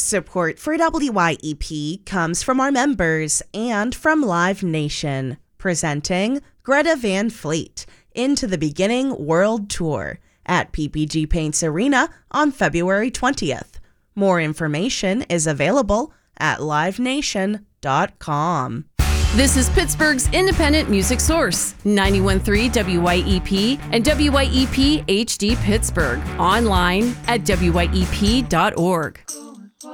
Support for WYEP comes from our members and from Live Nation, presenting Greta Van Fleet Into the Beginning World Tour at PPG Paints Arena on February 20th. More information is available at livenation.com. This is Pittsburgh's independent music source, 91.3 WYEP and WYEP HD Pittsburgh. Online at WYEP.org.